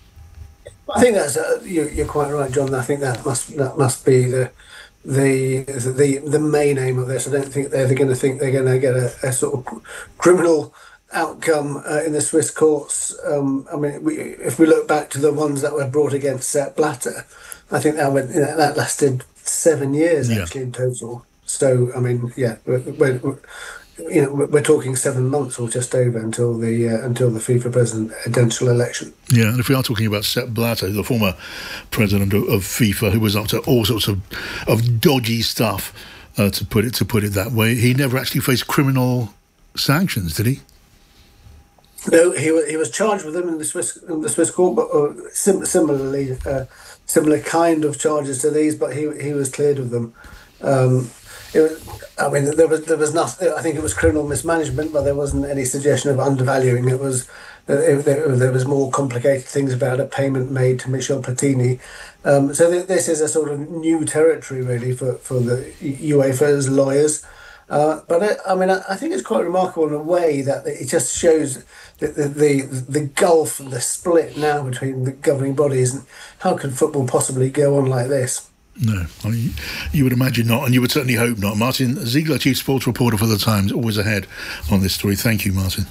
I think that's uh, you, you're quite right, John. I think that must that must be the. The, the the main aim of this. I don't think they're going to think they're going to get a, a sort of criminal outcome uh, in the Swiss courts. Um, I mean, we, if we look back to the ones that were brought against Sepp Blatter, I think that went, you know, that lasted seven years yeah. actually in total. So I mean, yeah, we're, we're, you know, we're talking seven months or just over until the uh, until the FIFA presidential election. Yeah, and if we are talking about Sepp Blatter, the former president of, of FIFA, who was up to all sorts of of dodgy stuff, uh, to put it to put it that way, he never actually faced criminal sanctions, did he? No, he was he was charged with them in the Swiss in the Swiss court, but uh, sim- similarly uh, similar kind of charges to these, but he he was cleared of them. Um, It was, I mean, there was there was nothing. I think it was criminal mismanagement, but there wasn't any suggestion of undervaluing. It was it, there, there was more complicated things about a payment made to Michel Platini. Um, so th- this is a sort of new territory really for, for the UEFA's lawyers. Uh, but it, I mean, I, I think it's quite remarkable in a way that it just shows the the, the the gulf and the split now between the governing bodies, and how can football possibly go on like this? No, I mean, you would imagine not, and you would certainly hope not. Martin Ziegler, chief sports reporter for The Times, always ahead on this story. Thank you, Martin.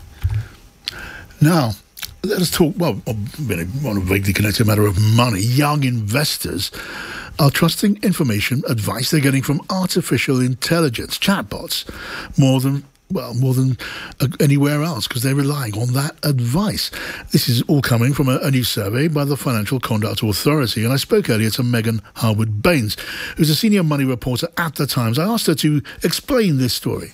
Now, let us talk, well, on a vaguely connected matter of money. Young investors are trusting information, advice they're getting from artificial intelligence, chatbots, more than well, more than uh, anywhere else, because they're relying on that advice. This is all coming from a, a new survey by the Financial Conduct Authority, and I spoke earlier to Megan Harwood-Baines, who's a senior money reporter at The Times. I asked her to explain this story.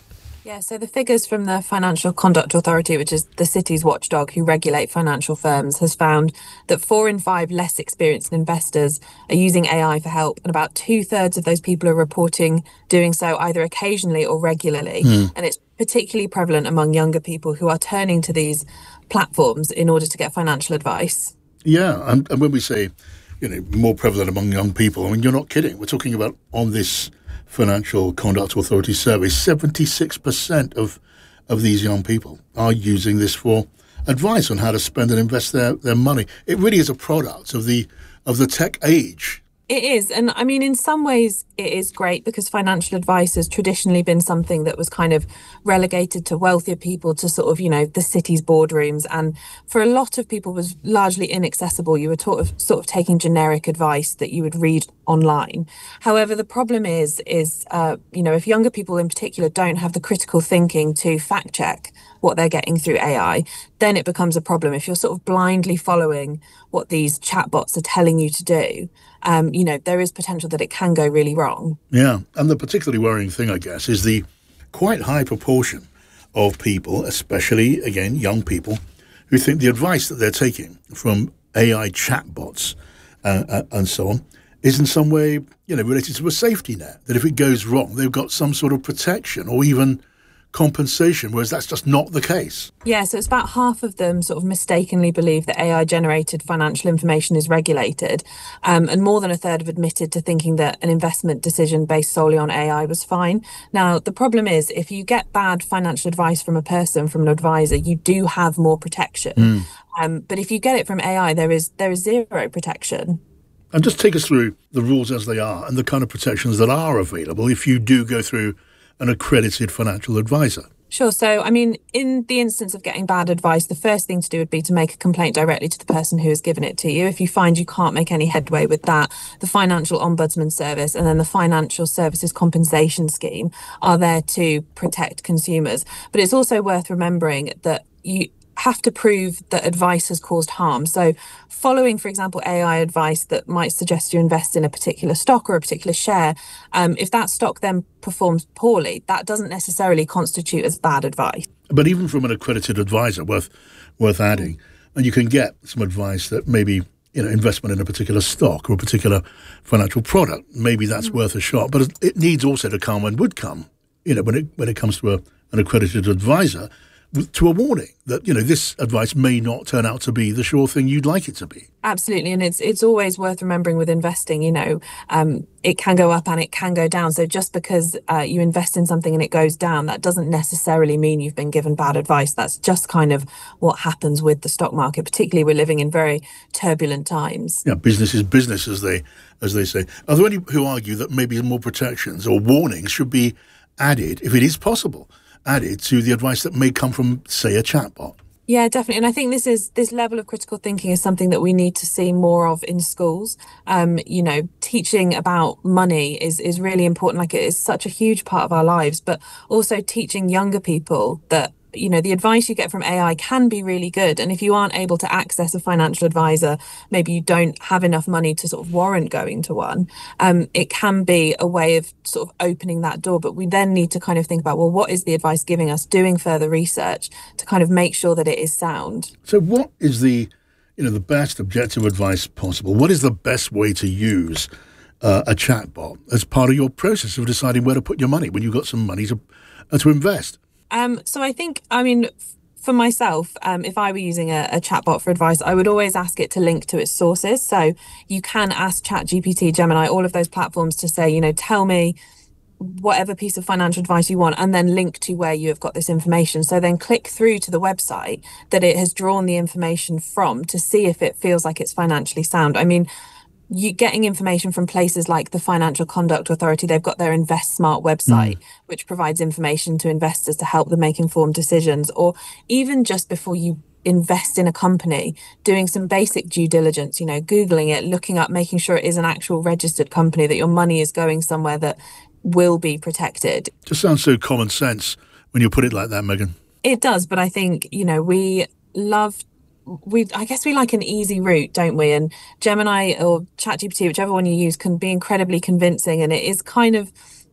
Yeah, so the figures from the Financial Conduct Authority, which is the city's watchdog who regulate financial firms, has found that four in five less experienced investors are using A I for help, and about two thirds of those people are reporting doing so either occasionally or regularly. Mm. And it's particularly prevalent among younger people who are turning to these platforms in order to get financial advice. Yeah, and, and when we say, you know, more prevalent among young people, I mean, you're not kidding. We're talking about on this Financial Conduct Authority survey, seventy-six percent of of these young people are using this for advice on how to spend and invest their, their money. It really is a product of the of the tech age. It is. And I mean, in some ways, it is great because financial advice has traditionally been something that was kind of relegated to wealthier people, to sort of, you know, the city's boardrooms. And for a lot of people was largely inaccessible. You were sort of, sort of taking generic advice that you would read online. However, the problem is, is uh, you know, if younger people in particular don't have the critical thinking to fact check what they're getting through A I, then it becomes a problem. If you're sort of blindly following what these chatbots are telling you to do, um, you know, there is potential that it can go really wrong. Yeah, and the particularly worrying thing, I guess, is the quite high proportion of people, especially, again, young people, who think the advice that they're taking from A I chatbots uh, uh, and so on is in some way, you know, related to a safety net, that if it goes wrong, they've got some sort of protection or even compensation, whereas that's just not the case. Yeah, so it's about half of them sort of mistakenly believe that A I-generated financial information is regulated, um, and more than a third have admitted to thinking that an investment decision based solely on A I was fine. Now, the problem is, if you get bad financial advice from a person, from an advisor, you do have more protection. Mm. Um, but if you get it from A I, there is there is zero protection. And just take us through the rules as they are and the kind of protections that are available if you do go through an accredited financial advisor. Sure. So, I mean, in the instance of getting bad advice, the first thing to do would be to make a complaint directly to the person who has given it to you. If you find you can't make any headway with that, the Financial Ombudsman Service and then the Financial Services Compensation Scheme are there to protect consumers. But it's also worth remembering that you have to prove that advice has caused harm. So following, for example, A I advice that might suggest you invest in a particular stock or a particular share, um, if that stock then performs poorly, that doesn't necessarily constitute as bad advice. But even from an accredited advisor, worth worth adding, and you can get some advice that maybe, you know, investment in a particular stock or a particular financial product, maybe that's mm-hmm. worth a shot. But it needs also to come and would come, you know, when it when it comes to a, an accredited advisor, to a warning that, you know, this advice may not turn out to be the sure thing you'd like it to be. Absolutely. And it's it's always worth remembering with investing, you know, um, it can go up and it can go down. So just because uh, you invest in something and it goes down, that doesn't necessarily mean you've been given bad advice. That's just kind of what happens with the stock market. Particularly, we're living in very turbulent times. Yeah, business is business, as they as they say. Are there any who argue that maybe more protections or warnings should be added, if it is possible, added to the advice that may come from, say, a chatbot? Yeah, definitely. And I think this is this level of critical thinking is something that we need to see more of in schools. Um, you know, teaching about money is, is really important. Like, it is such a huge part of our lives, but also teaching younger people that, you know, the advice you get from A I can be really good. And if you aren't able to access a financial advisor, maybe you don't have enough money to sort of warrant going to one, um, it can be a way of sort of opening that door. But we then need to kind of think about, well, what is the advice giving us, doing further research to kind of make sure that it is sound. So what is the, you know, the best objective advice possible? What is the best way to use uh, a chatbot as part of your process of deciding where to put your money when you've got some money to, uh, to invest? Um, so I think, I mean, f- for myself, um, if I were using a, a chatbot for advice, I would always ask it to link to its sources. So you can ask ChatGPT, Gemini, all of those platforms to say, you know, tell me whatever piece of financial advice you want, and then link to where you have got this information. So then click through to the website that it has drawn the information from to see if it feels like it's financially sound. I mean, you getting information from places like the Financial Conduct Authority, they've got their Invest Smart website, mm. which provides information to investors to help them make informed decisions. Or even just before you invest in a company, doing some basic due diligence, you know, Googling it, looking up, making sure it is an actual registered company, that your money is going somewhere that will be protected. Just sounds so common sense when you put it like that, Megan. It does, but I think, you know, we love we I guess we like an easy route, don't we? And Gemini or ChatGPT, whichever one you use, can be incredibly convincing, and it is kind of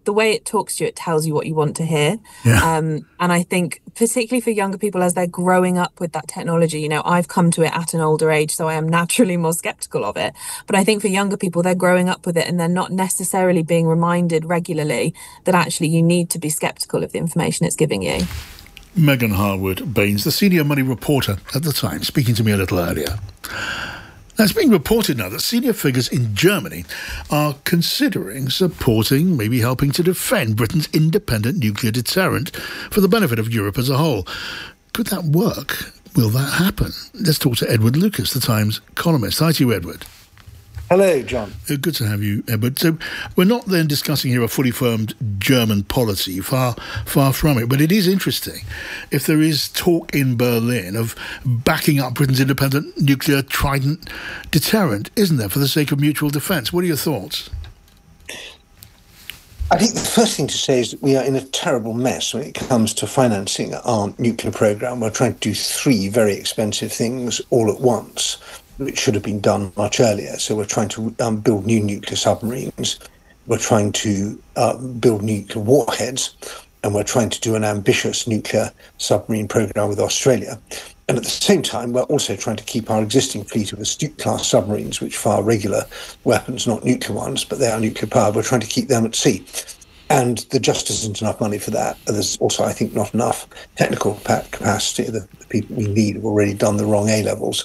the way it talks to you, it tells you what you want to hear. Yeah. Um, and I think particularly for younger people, as they're growing up with that technology, you know, I've come to it at an older age, so I am naturally more skeptical of it. But I think for younger people, they're growing up with it and they're not necessarily being reminded regularly that actually you need to be skeptical of the information it's giving you. Megan Harwood-Baines, the senior money reporter at The Times, speaking to me a little earlier. Now, it's being reported now that senior figures in Germany are considering supporting, maybe helping to defend Britain's independent nuclear deterrent for the benefit of Europe as a whole. Could that work? Will that happen? Let's talk to Edward Lucas, The Times columnist. Hi to you, Edward. Hello, John. Uh, good to have you, Edward. So we're not then discussing here a fully formed German policy, far, far from it. But it is interesting if there is talk in Berlin of backing up Britain's independent nuclear Trident deterrent, isn't there, for the sake of mutual defence? What are your thoughts? I think the first thing to say is that we are in a terrible mess when it comes to financing our nuclear programme. We're trying to do three very expensive things all at once, which should have been done much earlier. So we're trying to um, build new nuclear submarines, we're trying to uh, build nuclear warheads, and we're trying to do an ambitious nuclear submarine programme with Australia. And at the same time, we're also trying to keep our existing fleet of Astute-class submarines, which fire regular weapons, not nuclear ones, but they are nuclear powered. We're trying to keep them at sea. And there just isn't enough money for that. And there's also, I think, not enough technical capacity. The, the people we need have already done the wrong A-levels.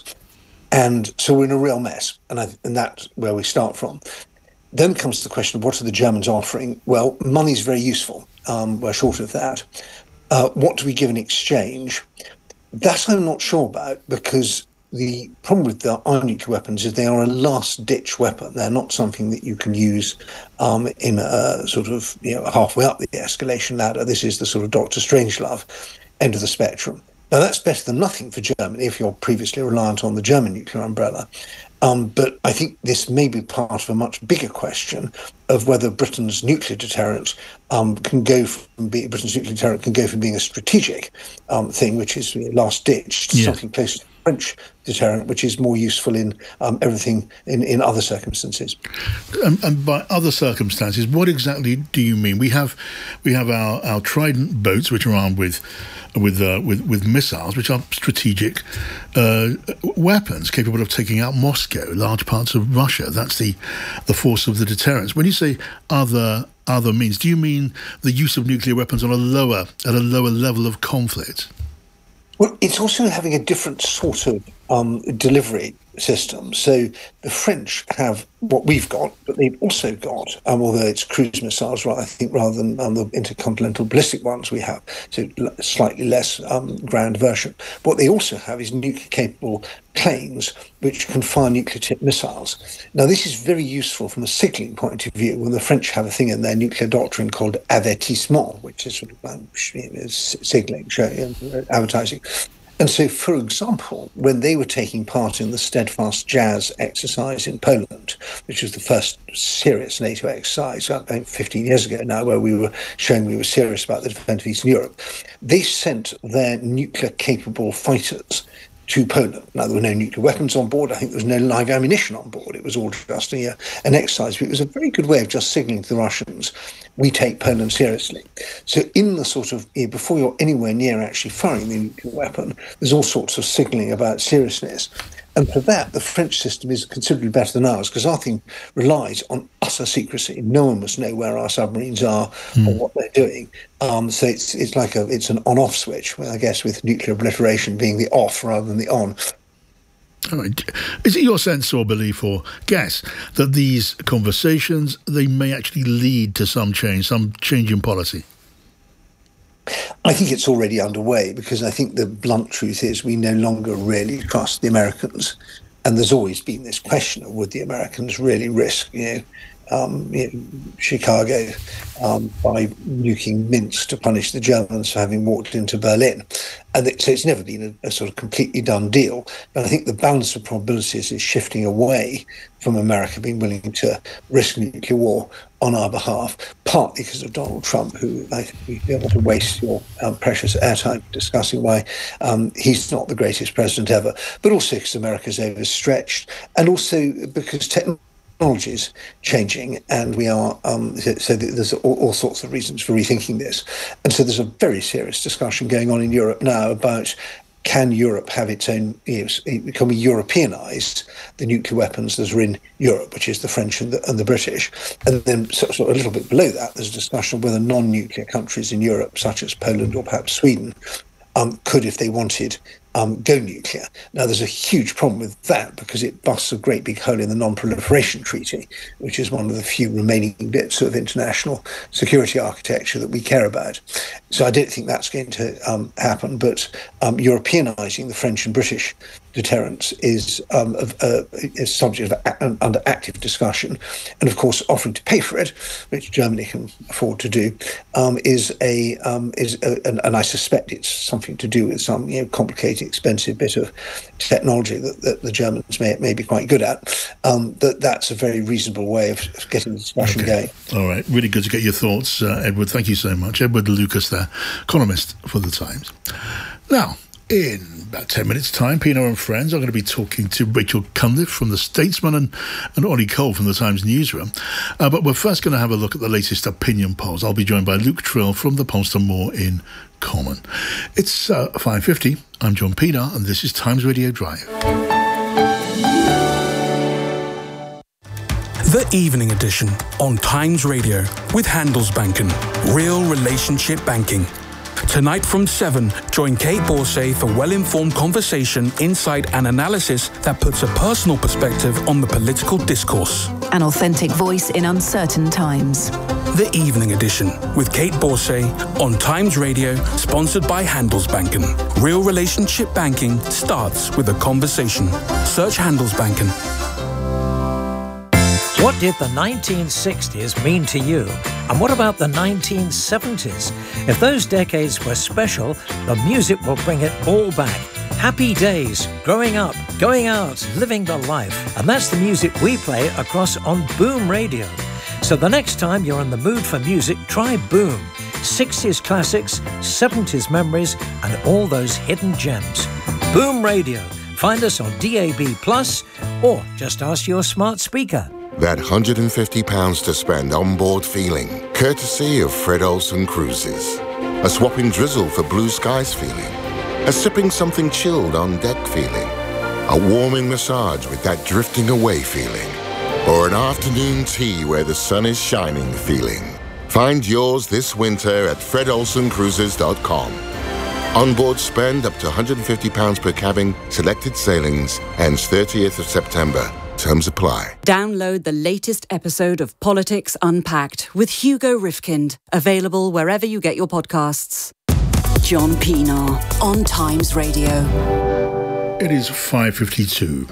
And so we're in a real mess, and, I, and that's where we start from. Then comes the question of what are the Germans offering? Well, money's very useful. Um, we're short of that. Uh, what do we give in exchange? That I'm not sure about, because the problem with the, our nuclear weapons is they are a last-ditch weapon. They're not something that you can use um, in a sort of, you know, halfway up the escalation ladder. This is the sort of Doctor Strangelove end of the spectrum. Now, that's better than nothing for Germany if you're previously reliant on the German nuclear umbrella. Um, but I think this may be part of a much bigger question of whether Britain's nuclear deterrent um, can go from being, Britain's nuclear deterrent can go from being a strategic um, thing, which is last ditch, to yeah. something closer to the French deterrent, which is more useful in um, everything in, in other circumstances. And, and by other circumstances, what exactly do you mean? We have we have our, our Trident boats, which are armed with with uh, with with missiles, which are strategic uh, weapons capable of taking out Moscow, large parts of Russia. That's the the force of the deterrence. When you say other other means, do you mean the use of nuclear weapons on a lower at a lower level of conflict? Well, it's also having a different sort of um, delivery system. So the French have what we've got, but they've also got, um, although it's cruise missiles, right, I think, rather than um, the intercontinental ballistic ones we have, so slightly less um, grand version. What they also have is nuclear-capable planes which can fire nuclear-tipped missiles. Now, this is very useful from a signalling point of view when the French have a thing in their nuclear doctrine called avertissement, which is sort of um, signalling, showing, uh, advertising. And so, for example, when they were taking part in the Steadfast Jazz exercise in Poland, which was the first serious NATO exercise, I think fifteen years ago now, where we were showing we were serious about the defence of Eastern Europe, they sent their nuclear-capable fighters to Poland. Now, there were no nuclear weapons on board. I think there was no live ammunition on board. It was all just a, an exercise. But it was a very good way of just signalling to the Russians, we take Poland seriously. So in the sort of, you know, before you're anywhere near actually firing the nuclear weapon, there's all sorts of signalling about seriousness. And for that, the French system is considerably better than ours, because our thing relies on utter secrecy. No one must know where our submarines are mm. or what they're doing. Um, so it's it's like a it's an on-off switch, I guess, with nuclear obliteration being the off rather than the on. All right. Is it your sense or belief or guess that these conversations, they may actually lead to some change, some change in policy? I think it's already underway, because I think the blunt truth is we no longer really trust the Americans. And there's always been this question of would the Americans really risk, you know, um, you know Chicago um, by nuking Minsk to punish the Germans for having walked into Berlin. And it, so it's never been a, a sort of completely done deal. But I think the balance of probabilities is shifting away from America being willing to risk nuclear war on our behalf, partly because of Donald Trump, who I think we don't want to waste your um, precious airtime discussing why um, he's not the greatest president ever, but also because America's overstretched, and also because technology technologies changing, and we are um, so, so there's all, all sorts of reasons for rethinking this. And so there's a very serious discussion going on in Europe now about, can Europe have its own, you know, can we Europeanize the nuclear weapons that are in Europe, which is the French and the, and the British? And then sort of a little bit below that, there's a discussion of whether non-nuclear countries in Europe, such as Poland or perhaps Sweden, um, could, if they wanted, Um, go nuclear. Now, there's a huge problem with that because it busts a great big hole in the Non-Proliferation Treaty, which is one of the few remaining bits of international security architecture that we care about. So I don't think that's going to um, happen, but um, Europeanizing the French and British deterrence is um, a, a, a subject of a, under active discussion. And of course, offering to pay for it, which Germany can afford to do, um, is a um, is a, and, and I suspect it's something to do with some, you know, complicated, expensive bit of technology that, that the Germans may may be quite good at. Um, that that's a very reasonable way of getting the discussion okay. going. All right, really good to get your thoughts, uh, Edward. Thank you so much, Edward Lucas, there, columnist for the Times. Now, in about ten minutes' time, Pino and friends are going to be talking to Rachel Cunliffe from The Statesman and, and Ollie Cole from the Times newsroom. Uh, but we're first going to have a look at the latest opinion polls. I'll be joined by Luke Trill from the Polestar Moor in Common. It's uh, five fifty. I'm John Pienaar, and this is Times Radio Drive. The Evening Edition on Times Radio with Handelsbanken. Real relationship banking. Tonight from seven, join Kate Borsay for well-informed conversation, insight and analysis that puts a personal perspective on the political discourse. An authentic voice in uncertain times. The Evening Edition with Kate Borsay on Times Radio, sponsored by Handelsbanken. Real relationship banking starts with a conversation. Search Handelsbanken. What did the nineteen sixties mean to you? And what about the nineteen seventies? If those decades were special, the music will bring it all back. Happy days, growing up, going out, living the life. And that's the music we play across on Boom Radio. So the next time you're in the mood for music, try Boom. sixties classics, seventies memories, and all those hidden gems. Boom Radio. Find us on D A B plus, or just ask your smart speaker. That one hundred fifty pounds to spend on board feeling, courtesy of Fred Olsen Cruises. A swapping drizzle for blue skies feeling. A sipping something chilled on deck feeling. A warming massage with that drifting away feeling. Or an afternoon tea where the sun is shining feeling. Find yours this winter at fred olsen cruises dot com. Onboard spend up to one hundred fifty pounds per cabin, selected sailings, ends thirtieth of September. Terms apply. Download the latest episode of Politics Unpacked with Hugo Rifkind, available wherever you get your podcasts. John Pienaar on Times Radio. It is five fifty-two.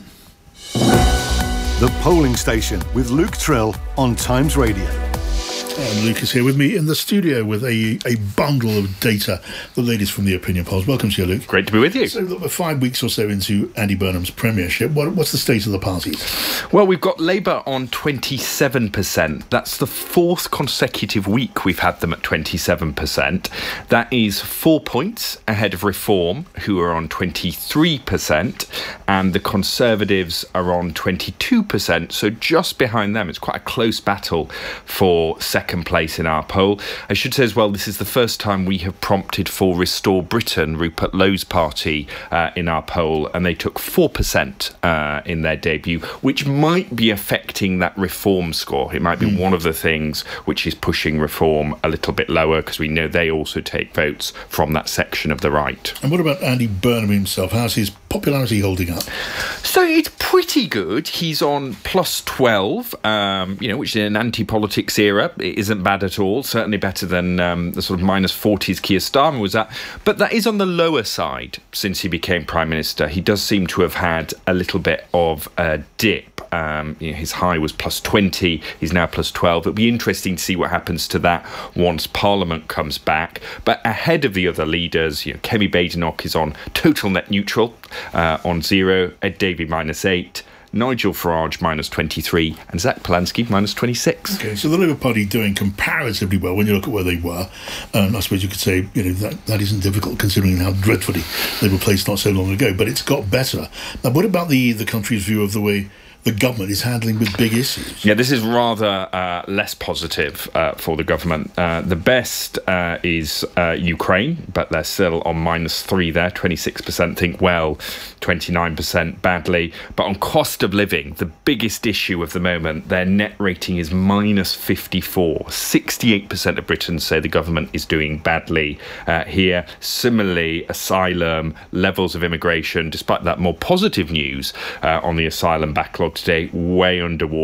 The Polling Station with Luke Trill on Times Radio. And Luke is here with me in the studio with a, a bundle of data, the latest from the opinion polls. Welcome to you, Luke. Great to be with you. So look, we're five weeks or so into Andy Burnham's premiership. What, what's the state of the parties? Well, we've got Labour on twenty-seven percent. That's the fourth consecutive week we've had them at twenty-seven percent. That is four points ahead of Reform, who are on twenty-three percent, and the Conservatives are on twenty-two percent. So just behind them, it's quite a close battle for second place in our poll. I should say as well, this is the first time we have prompted for Restore Britain, Rupert Lowe's party, uh, in our poll, and they took four percent uh, in their debut, which might be affecting that Reform score. It might be mm. one of the things which is pushing Reform a little bit lower, because we know they also take votes from that section of the right. And what about Andy Burnham himself? How's his popularity holding up? So it's pretty good. He's on plus twelve, um, you know, which in an anti-politics era, it isn't bad at all. Certainly better than um, the sort of minus forties Keir Starmer was at. But that is on the lower side since he became Prime Minister. He does seem to have had a little bit of a dip. Um, you know, his high was plus twenty. He's now plus twelve. It'll be interesting to see what happens to that once Parliament comes back. But ahead of the other leaders, you know, Kemi Badenoch is on total net neutral, uh, on zero. Ed Davey minus eight. Nigel Farage minus twenty-three, and Zach Polanski minus twenty-six. Okay, so the Labour Party doing comparatively well when you look at where they were. Um, I suppose you could say, you know, that, that isn't difficult considering how dreadfully they were placed not so long ago, but it's got better. Now, what about the, the country's view of the way the government is handling with big issues. Yeah, this is rather uh, less positive uh, for the government. Uh, the best uh, is uh, Ukraine, but they're still on minus three there. twenty-six percent think well, twenty-nine percent badly. But on cost of living, the biggest issue of the moment, their net rating is minus fifty-four. sixty-eight percent of Britons say the government is doing badly uh, here. Similarly, asylum, levels of immigration, despite that more positive news uh, on the asylum backlog today, way underwater.